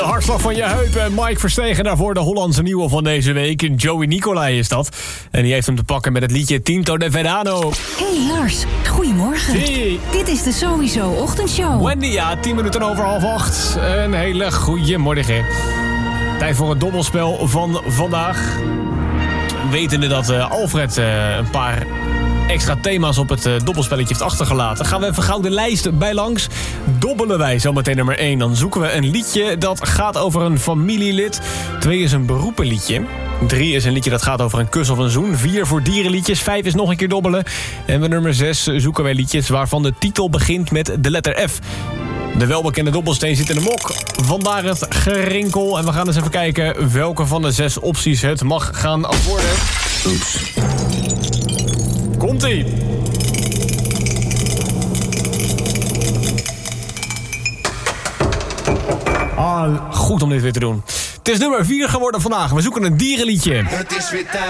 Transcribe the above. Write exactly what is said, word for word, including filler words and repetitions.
De hartslag van je heupen. Mike Verstegen daarvoor de Hollandse nieuwe van deze week. Joey Nicolai is dat. En die heeft hem te pakken met het liedje Tinto de Verano. Hey Lars, goedemorgen. Hey. Dit is de Sowieso Ochtendshow. Wendy, ja, tien minuten over half acht. Een hele goede morgen. Tijd voor het dobbelspel van vandaag. Wetende dat uh, Alfred uh, een paar extra thema's op het uh, dobbelspelletje heeft achtergelaten, gaan we even gauw de lijst bij langs. Dobbelen wij zometeen nummer één. Dan zoeken we een liedje dat gaat over een familielid. twee is een beroepenliedje. drie is een liedje dat gaat over een kus of een zoen. vier voor dierenliedjes. vijf is nog een keer dobbelen. En bij nummer zes zoeken wij liedjes waarvan de titel begint met de letter F. De welbekende dobbelsteen zit in de mok. Vandaar het gerinkel. En we gaan eens even kijken welke van de zes opties het mag gaan worden. Oeps. Komt-ie. Ah, goed om dit weer te doen. Het is nummer vier geworden vandaag. We zoeken een dierenliedje. Het is weer tijd.